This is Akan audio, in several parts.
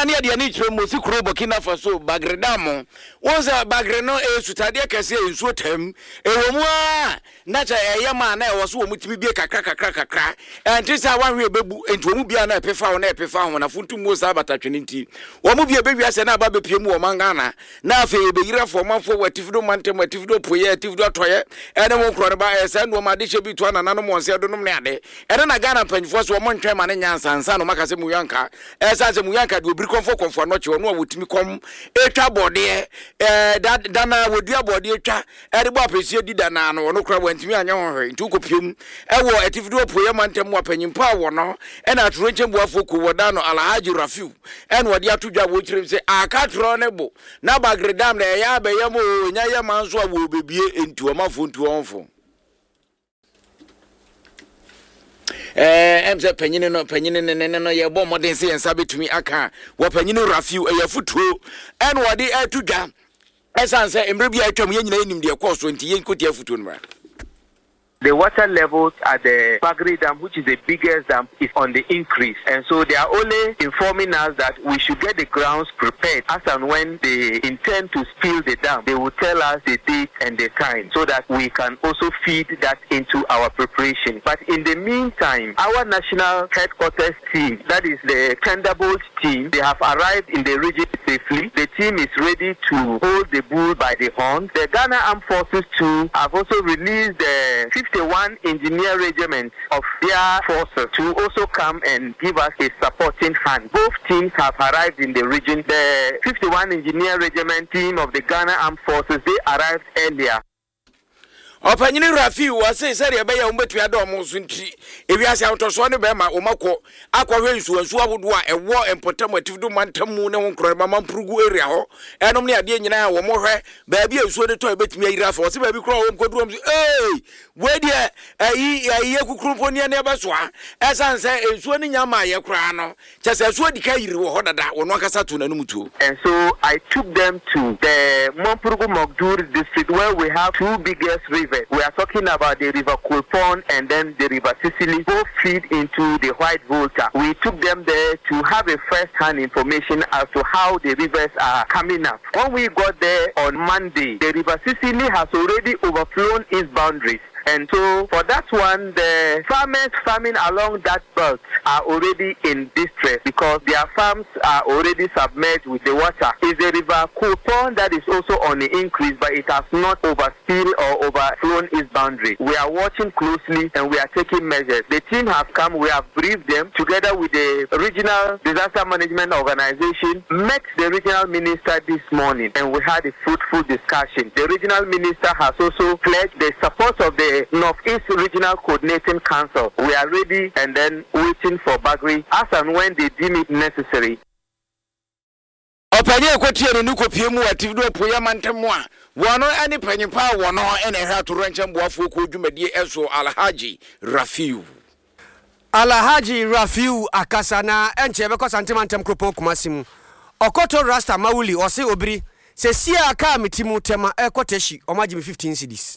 na ne de ne kyerɛ mosi kuro Burkina Faso Bagre Dam wonza Bagre no sutade kɛse nsuo tam ewo mu a na cha yɛma na ɛwɔ so wo mutimi bie kakra enti sa wanhwe bebu enti wo mu bia na epefa wo na epefa ho na funtum mo sa batatwene nti wo mu bia bewia se na aba bepie mu wo mangana na afi ebeyira fo manfo watifido mantem watifido poye watifido toye ene mo kro ba ese ndo ma de hye to na nanom wonse donom ne ade ene na Ghana panfo so mo ntwe ma ne nyansa nsa no makase mu yanka esa se mu yanka de obiri konfo no che wo no wotimi kom etwa bode dana wodua bode etwa ede bo apesie di dana no no kro wantimi anya ho hwe nti ukopiem ewo atifido poye mantem mo apanyimpa wo no ena atoro nchembu afoko woda no Alhaji Rafiu ene wode atodwa wo kyerem se akatro ne bo na Bagre Dam na ya be yam o nya ya manso a wo bebie enti o mafo ntu onfo emse panyine no ye bo modern se ensa betumi aka wo panyine Rafiu eyafutuo ene wode atodwa esanse emre bia atwam ye nyina enim de koso enti ye nkoti afutuo no. The water levels at the Bagre Dam, which is the biggest dam, is on the increase. And so they are only informing us that we should get the grounds prepared as and when they intend to spill the dam. They will tell us the date and the time so that we can also feed that into our preparation. But in the meantime, our national headquarters team, that is the Thunderbolt team, they have arrived in the region safely. The team is ready to hold the bull by the horn. The Ghana Armed Forces too have also released the 51 Engineer Regiment of their forces to also come and give us a supporting hand. Both teams have arrived in the region. The 51 Engineer Regiment team of the Ghana Armed Forces, they arrived earlier. Opanyini Rafiu wase sere ebe ya umbetu ya do mo so nti ewiase awtoso ne be ma omako akwohwe nsuansu abodo a ewo empotam atifido mantamu ne honkro mama mprugu area ho enom ne ade nyina wo mo hwe ba bia nsuo de to ebetimi ayira fa wose ba bi kro wo mkoduom we de ayi ekukrumpo ne ne besoa esanse nsuo ne nyama ye kra no chese nsuo dika yiri wo hodada wono akasa to nanum tuo. And so I took them to the Momprugu Mogdur district where we have two biggest rivers. We are talking about the River Kulpon and then the River Sicily, both feed into the White Volta. We took them there to have a first-hand information as to how the rivers are coming up. When we got there on Monday, the River Sicily has already overflown its boundaries. And so for that one, the farmers farming along that belt are already in distress because their farms are already submerged with the water. It's the River Kulpon that is also on the increase, but it has not overspilled or overflown its boundary. We are watching closely and we are taking measures. The team has come, we have briefed them together with the Regional Disaster Management Organization, met the regional minister this morning and we had a fruitful discussion. The regional minister has also pledged the support of the Northeast Regional Coordinating Council. We are ready and then waiting for Bagre as and when they deem it necessary. Opanye ekwotie no nukopie mu ativido poya mantemu a wono ani panyimpa wono ene hwa to rancham boafo ko dwumadie eso Alhaji Rafiu. Alhaji Rafiu akasana enche be kosantimantem kropo kumasimu. Okoto Rasta Mawuli ose obiri se sia aka metimu tema ekoteshi omaji 15 cedis.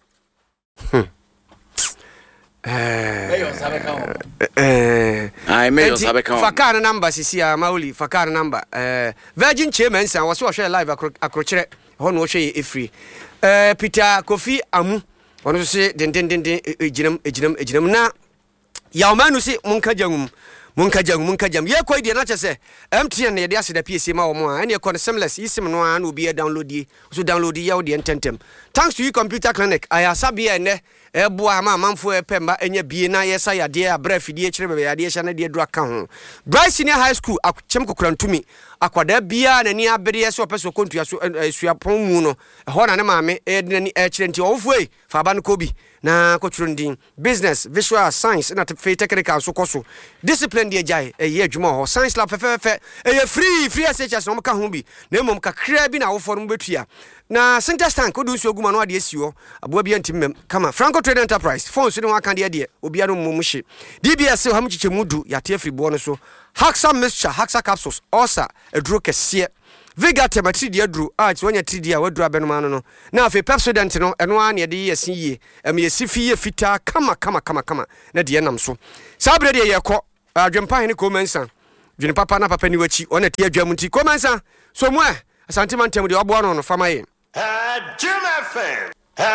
Fakar number sisia Mauli fakar number Virgin Chairman san was share live akrochire ho no hwe efri Peter Kofi Amu ono se den ejinam na ya omanu se munkajam ye ko ide na chese MTN ne de ase da PSA ma wo mo a ene ko no seamless isim no a na obi e download yi so download yi ya wo de ententem thanks to you computer clinic ayasabia ne eboa ma manfo epemba enya bie na yesa yade abra fidie kire bebe yade hya na de dura ka ho Bright Senior High School akwem kokurantumi akwada bia na ni abere yesa opeso kontua so suapon mu no ho na ne maame edani kire nti ofo fa ba no kobi na koturundin business visual science na technical so koso discipline de jai ye adwuma ho science lab fe free SHS no ka ho bi na emom kakra bi na wo forum betua na center stand ko du so guma no ade asiwo aboa bia ntimmem kama Franco Trade Enterprise phone so ne wa kan de obia no mmomhye DBS ho hamchiche mudu yate afribo no so Haxa mixture Haxa capsules osa eduro kese Vega tematri de aduru a ti wonya 3D a waduru abenuma no na afi Pepsodent no eno a ne de yesi yie yesi fita kama na de nam so sabre de yekọ adwempa hene ko mansan dwene papa na papa ni wachi ona tie adwa munti komansa so mu Asante man tem de obo no fama ye Jim FM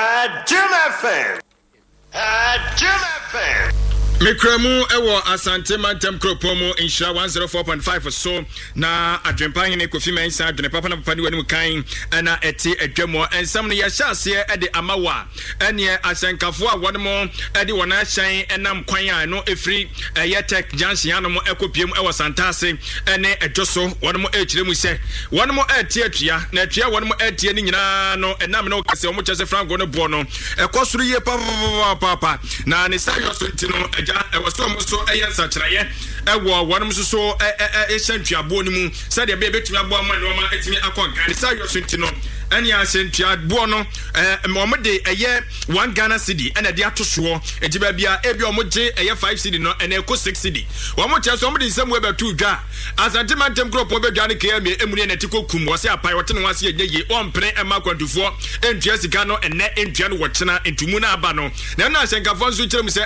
Mekremu ewo Asante Mantem Kropomo Insha 104.5 so na adwempa hene Kofi Mensa adwene papa na papa ni wani mukan na eti adwemo ensam no ya hyase e de amawa ene asenkafo a won mo e de wona hyan enam kwan a no efri ye tech junction ano mo ekopiem ewo santase ene edwoso won mo ekire mu se won mo etie atua na atua won mo etie ni nyina no enam no kase o mo chese franco no bo no ekosuru ye papa na ne sayo so ntino was so a answer traye ewo wonum so ehyantuabo ni mu said e be betumi abo man no ma etimi akon Ghana sayo so ntino ani ahyantuabo no omode eye 1 Ghana cedi ena de atoso ejiba bia ebi omoje eye 5 cedi no ena eko 6 cedi omoche so omode nsem we betu dwa Asante Mantem Kropo be dwa ne keme emuni na tiko kum wo se apai wote no wase yeye ompre ema kwantufo entua sika no ene entua no wochena entumu na aba no na na asenkafo nso kyerem se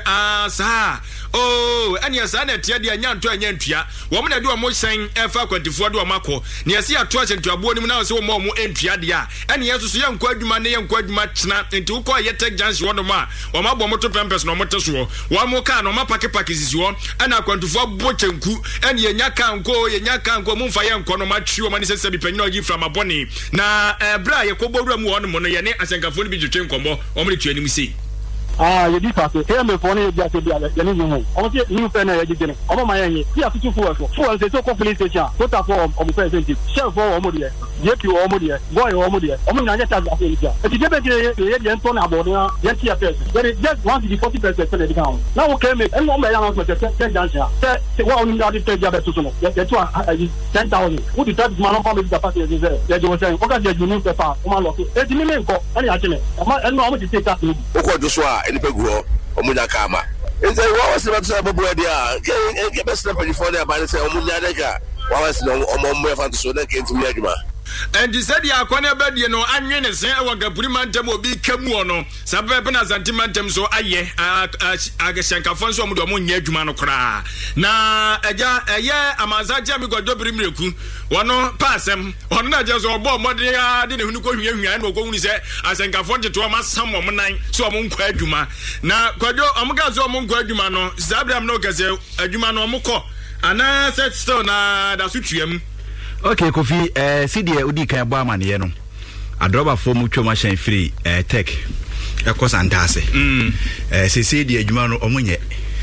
sa anya sa na tia de anya nto anya ntua wo mo na de wo mo hyen efa kwantufo de wo makọ na yesi ato asentuabo ni mu na wo se wo mo entua de a ene yeso so yankọ adwuma ne yankọ adwuma chena enti wo kọ ye tech junction wo ma wo ma bo moto pempes no moto so wo mo ka no ma pake sisi wo ana kwantufo bo chenku ene ye nya kanko mumfa ye nko no ma twiwo ma ne sese bi panyin ogi from aboni na bra ye ko bowura mu won mo no ye ne asenkafo ni bi twetwe nkombo o mo le twa ni mu sei you did pass it. Me phone you just be ala. You know. I'm say you pen na you dey. I'm my yen. See afitu fuel say to complete station. What up for present. Share for omo dey. Yep you omo dey. Boy omo dey. Omo na just as after you. If you dey you turn about na yet here person. There is just 140% for the account. Now okay me. And no me ya not say dance. Say what only that take job to no. You 10,000. Who the type man come with the party is there. You do say what can you need the pass. Come on look. E di me nko. Ani atime. And no omo dey take that. Oko do so Enipegu omunya kama eze wa wase batsa bobo dia ke best for the about say omunya deka wa wase no omo fanto so na ke ntimi adwuma and you said ya kwane badie no anwe ne sen e wagapuri mantem obi kamu no sabe na Asante Mantem so aye agashankafo so omudo mo nya adwuma no kra na eja eye amazaje mi godo birimreku wono pasem wono na je so obo modde ya de ne hunu ko hwia na okohunu se asenkafo nteto ma sam mo nan so omo nkwa adwuma na kodo omuga so omo nkwa adwuma no zabram no kase adwuma no omukọ ana set stone na da so twam. Okay, Kofi, CD udi kan bo amane no. Adroba fo mu twoma hyan free tech. Ekos antase. CC di adwuma no omonye.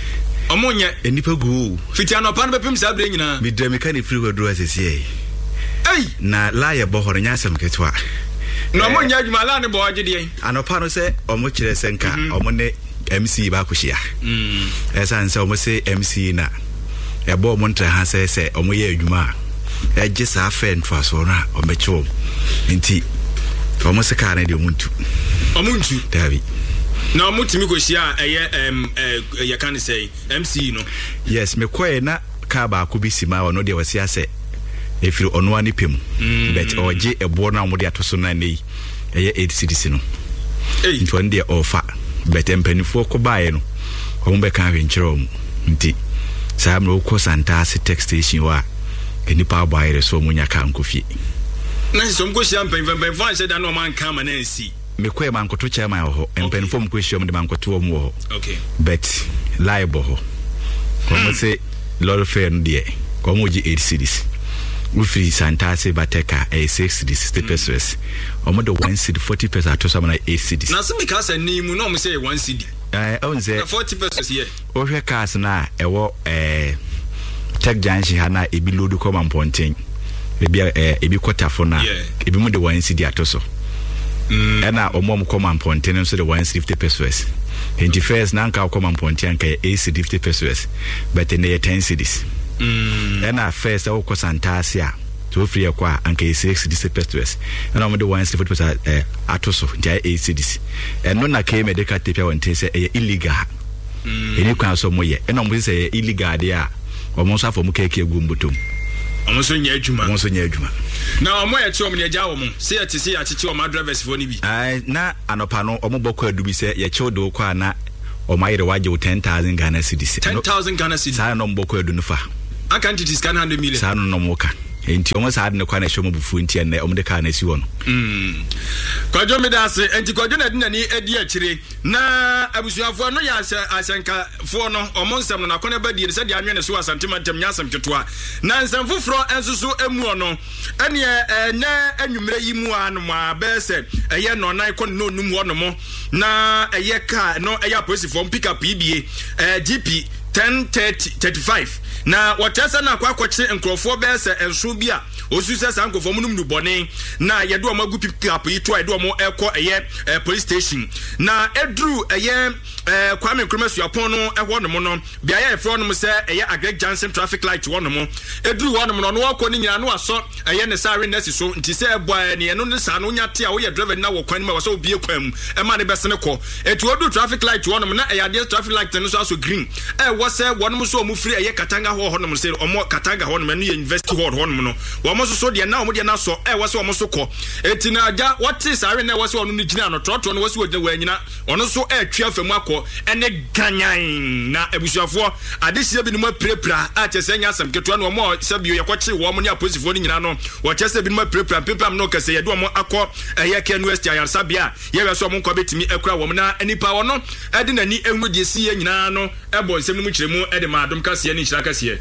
Enipa gu. Fiti anopa no bepim sa bre nyina. Mi dre meka ne free wedro asese. Na laye bo horo nya asem ketwa. No omonye adwuma la ne bo agede. Anopa no se omo kire senka omone MC ba kuhia. Esa nse omo se MC na. Ebo omo ntra ha se omo ye adwuma. Just a fan for us or not, or metro. Inti almost a car in the Muntu. Davi. Now, Mutimiko Shia, you can't say MC, no. Yes, me quite not Kaba could be Sima or no, there was say if you on one pim, but or J a born on Modia to Sonani, a 8 citizen. Into 1 day offer, but penny for Cobayano, Hombeca venture. Inti Sam no course and task text station wa. Any power by so munya kan Kofi. Na some go champagne when van said no man come and see. Me kwe man ko to chairman ho empen fom ko hwem de man ko to omo ho. Okay. Bet liable ho. Como say lord fair no de. Como ji 8 cities. We free Santase Bateka a 6 cities 60 pesos. Omo de 1 city 40 pesos to some like 8 cities. Na so me ka say ni mu no me say 1 city. On say 40 pesos here. O hwe cars na e wo tech junction hana ebi load come and ponting ebi quarter for na ebi mu de 1 cedi atoso na omom come and ponting so de 150 pesos enti first na nka come and ponting nka 850 pesos but in the 10 cedis na first o ko santase a to free kwa anka 6 pesos na omom de 150 pesos atoso nti 8 cedis no na ke medical tape won tin say illegal eni kwa so moye na omom say illegal dia omonso afọ mu keke egumbutom omonso nya adwuma na omo ya che omo ne agya wo mo se ya tese ya chichi o ma drivers fo ni bi na anopa no omo bokọ adu bi se ya che odo kwa na o ma yire waje 10,000 Ghana cedis 10,000 Ghana cedis sa no mbokọ adu no fa entities can 100 million. Sa no moka. Enti omo sa ne kwa na hwe mobufu enti ene omo de ka na si wo no. Kwajo me da se enti kwajo na dinani edi akire na abusuafo no ya asenka fo no omo nsem no nakona ba di se de anwe ne so asantemantem nya asem twetoa na nsem foforo ensusu emu no ene na anwumre yi mu anu ma be se eye no nan ko no num wo no mo na eye ka no eye police form pick up EBA GP 1035 na watasa na akwakoche nkrofo be se enso bia osusa sankofo munum nu bone na yedo amagu pick up yi to yedo mo ekọ eye police station na edru eye Kwame Nkrumah suapon no ehwo no mo no bia ye efro no mo se eye Agreg Johnson traffic light wo no mo edru wo no mo no akọ ni nyina no aso eye ne sare nesi so nti se eboa ne no sa no nyate a wo ye driver na wo kwan ma wo so obie kwam e ma ne besene ko etu odu traffic light wo no mo na eye ade traffic light no so aso green wo se wo no mo so mo free eye Katanga ho no mo se omo Katanga ho no mo no university ho no mo no wo mo so de na wo de na so wo se wo mo so ko eti na aja what is sare na wo se wo no gina no trotro no wo se wo de wa nyina ono so atwa famu akọ ene ganyan na ebusuafo adehia bi no maprepra a chese nya asem keto na omo sabio yekoche wo mo ne aposifo ni nyina no wo chese bi no maprepra pepam no kase yedo omo akọ eye University ayarsabia ye we so omo nkọ betimi ekura wo mo na enipa wo no ede nani enwu de si ye nyina no ebo nsem no mu kiremu ede ma adom kase ne nhira kase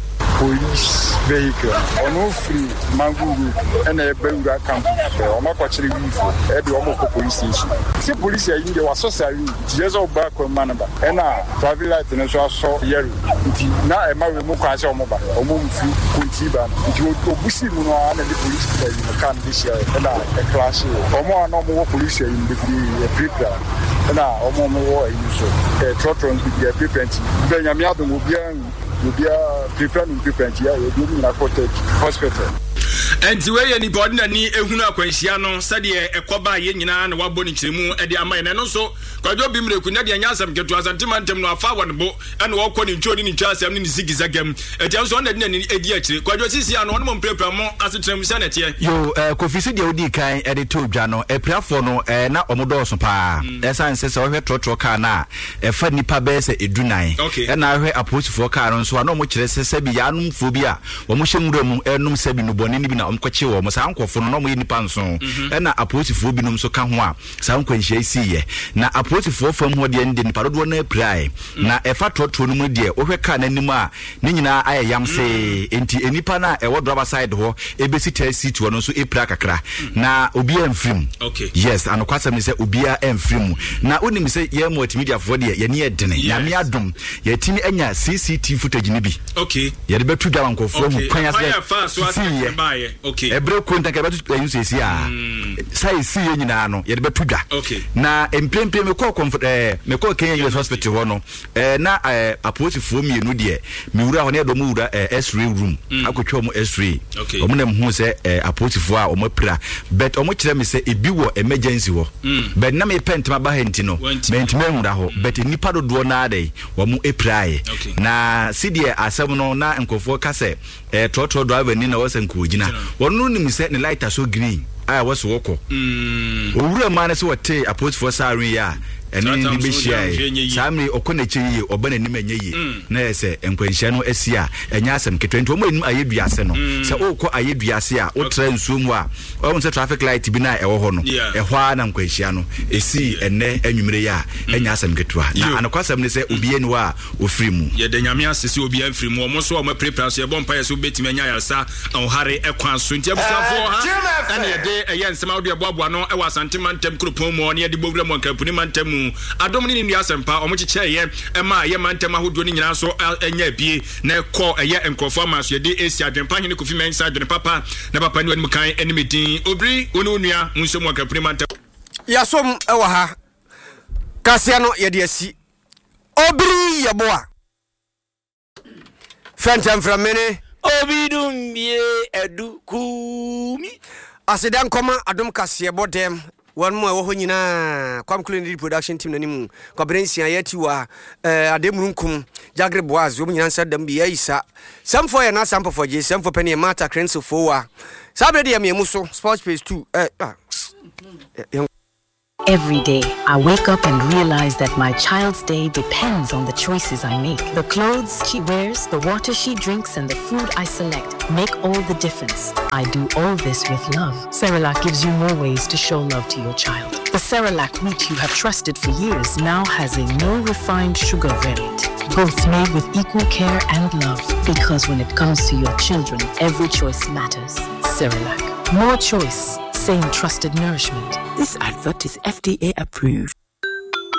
police vehicle ono free manguru ena ebewura camp omo kwachiri wifo e de omo ko police station si police ya inde wa sosari jezo ba ko manaba ena traffic light ne so aso yero nti na e ma we mu kwa se omo ba omo mfu kuntiba nti obusi mu no ana de police ya inde kan this year ena e clash omo ana omo police ya inde e prepare ena omo mo wo e so e trotron bi e prepare be nyame adom obia prepare ya you na cottage hospital enti we ye ni body na ni ehunu akwanhia no sade ekoba ye nyina na wabo ni kiremu e de amaye na no so kwajo bi mreku na de anya asem ketu asantemantem no afa wonbo ene wo kọ ni ntwodi ni ntwasem ni zigizagam eti so na de ni edi akire kwajo sisi ano no mprepra mo asetrem sia na tie yo kofisi de odi kan e de to dwa no eprafo no na omodo so pa esa nse se wo hwe trotro ka na e fa nipa be se edunan e na hwe aposifo ka no so ano mo kire se bi ya num fo bi a wo mo hwemura mu enum se bi no bone ni bi na omkwache wo mo sa ankofo no mo yi nipa nso e na aposifo bi num so ka ho a sa ankwanhia isiye na aposifo fam ho de ndi nipa dodo na prai na e fa trotro no mu de wo hwe ka na nim a ne nyina ayam se enti enipa na e wo driver side ho e be sit seat wo no so e pra kakra na obi amfrim yes anokwasem ni se obi amfrim na onim se ye multimedia fo de ye ne edene na me adom ye timi anya CCTV footage ni bi ye de betu dwa ankofo mu kwanya se ebre konta ke betu use esi a sai si ye nyina no ye de betu dwa na empempem me call comfort me call Kenya US hospital ho no na aposifo mienu de me wura ho ne do mu wura X-ray room akotwa mu X-ray omo na mu se aposifo a omo pra but omo kire me se ebi wo emergency wo but na me pentma ba henti no mentime nwura ho but nipa dodo na adai wo mu eprae na sidie asem no na nkofo kase trotro driver ni na wose nkogina wono nim se ne light so green aya wose woko owura ma na se wote aposifo sare ya ene ni be hia samri okoneche yi obana nim enye na ese enkwanhia no asia enya asem ketwento mo enim ayeduase no se okọ ayeduase a otra nsuomu a o se traffic light bi na ewo ho no ehwa na nkwanhia no esi ene anwumre ya enya asem ketwa na anakwasem ne se obi eni wa ofrimu ye de nyame asese obi afrimu omo so omo prepare so ye bompa ye so betime enya yarsa onhare ekwan so ntia busafo ha na ye de eye nsema ode boaboa no e wa santemantem kropon mo ne ye de bowura mo kampuni mantem adom ni ni asempa omo chiche ye ema ye mantem ahodo ni nyina so enya bie na ko eye enkrofo amaso ye de esi adwempa hene kofi mensa adwene papa na papa ni wani mukan enimedin obri onu onua munso mo kampuni mantem yasom ewa ha kasia no ye de asi obri yeboa fentem from mene obidum ye edu kumi asidan koma adom kasia bodem one more wo nyina kwamkuleni production team nanim kwabrensia yati wa ademrunkum jagre boaz wo nyina sadam bi yaisa samfo ya na samfo for je samfo pene mata crenso fo wa sabre de yemu so sports page 2 Every day, I wake up and realize that my child's day depends on the choices I make. The clothes she wears, the water she drinks, and the food I select make all the difference. I do all this with love. Cerelac gives you more ways to show love to your child. The Cerelac wheat you have trusted for years now has a no refined sugar variant. Both made with equal care and love. Because when it comes to your children, every choice matters. Cerelac. More choice. Same trusted nourishment. This advert is FDA approved.